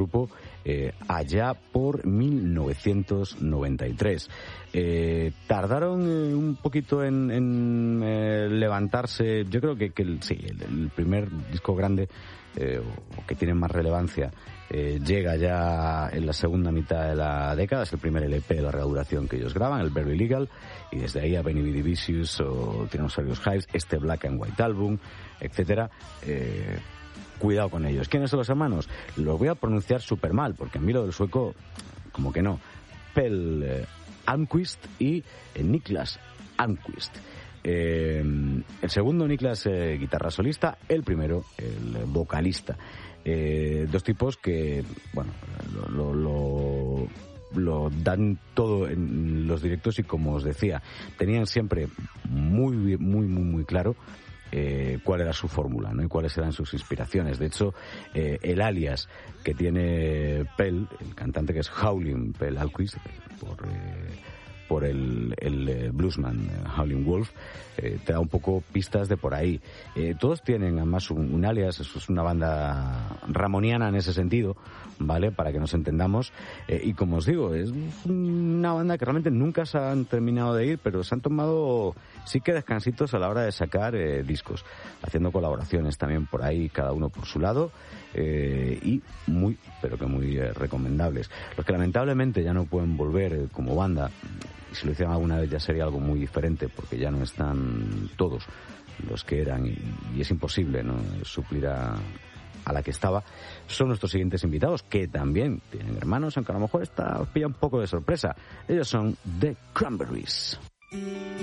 grupo allá por 1993. Tardaron un poquito en levantarse. Yo creo que el primer disco grande o que tiene más relevancia llega ya en la segunda mitad de la década. Es el primer LP de larga duración que ellos graban, el Very Legal, y desde ahí a Benny B. Vicious o Tyrannosaurus Hives, este Black and White Album, etcétera. Cuidado con ellos. ¿Quiénes son los hermanos? Los voy a pronunciar súper mal, porque a mí lo del sueco, como que no. Pelle Almqvist y Niklas Almqvist. El segundo, Niklas, guitarra solista. El primero, el vocalista. Dos tipos que, bueno, lo dan todo en los directos y, como os decía, tenían siempre muy claro cuál era su fórmula, ¿no? Y cuáles eran sus inspiraciones. De hecho, el alias que tiene Pelle, el cantante, que es Howlin' Pelle Almqvist, por el bluesman Howlin' Wolf, te da un poco pistas de por ahí. Todos tienen además un alias. Eso es una banda ramoniana en ese sentido, ¿vale? Para que nos entendamos. Y como os digo, es una banda que realmente nunca se han terminado de ir, pero se han tomado sí que descansitos a la hora de sacar discos, haciendo colaboraciones también por ahí, cada uno por su lado, y muy recomendables. Los que lamentablemente ya no pueden volver como banda, y si lo hicieran alguna vez ya sería algo muy diferente, porque ya no están todos los que eran, y es imposible, ¿no?, suplir a la que estaba. Son nuestros siguientes invitados, que también tienen hermanos, aunque a lo mejor os pilla un poco de sorpresa. Ellos son The Cranberries.